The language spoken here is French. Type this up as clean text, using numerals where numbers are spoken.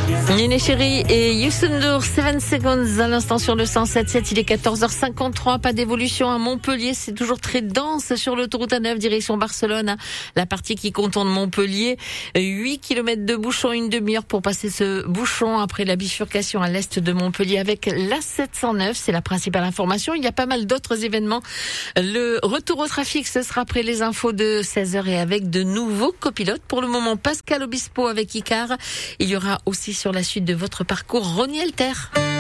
Nene Chéri et Youssou 7 seconds à l'instant sur le 107.7. Il est 14h53. Pas d'évolution à Montpellier. C'est toujours très dense sur l'autoroute A9 direction Barcelone. La partie qui contourne Montpellier. 8 km de bouchon, une demi-heure pour passer ce bouchon après la bifurcation à l'est de Montpellier avec la 709. C'est la principale information. Il y a pas mal d'autres événements. Le retour au trafic, ce sera après les infos de 16h et avec de nouveaux copilotes. Pour le moment, Pascal Obispo avec Icar. Il y aura aussi sur la suite de votre parcours Ronnie Elter.